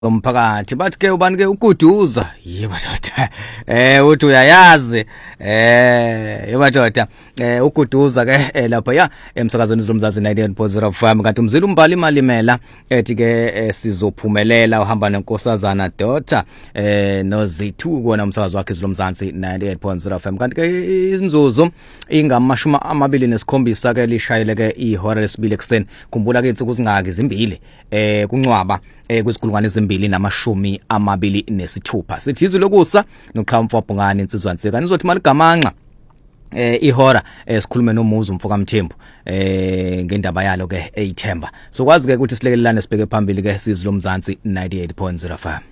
umphakathi bathi ke ubani ke ukuduza yebo madoda uthi uyayazi madoda ukuduza ke lapha ya emsakazweni zomzazi 98.0 FM kanti umzila umbali imalimela ethi ke sizophumelela uhamba nenkosazana daughter noZithu kona umsakazo wakhe izilomzansi 98.0 FM kanti ke inzuzo ingamashuma 27 ke lishayile ke ihora lesibili ekseni khumbula ke insuku zingaki zimbili kuncwaba kwezikulungwane ezimbili namashumi 26 sithi izwi lokusa noqhamfo wabhungana insizwansika nizothi maligamanqa ihora sikhulume noMuzi umfoka Mthembu ngendaba yalo ke eithemba sokwazi ke ukuthi silekelelane sibheke phambili ke sizwe lomzansi 98.0 FM.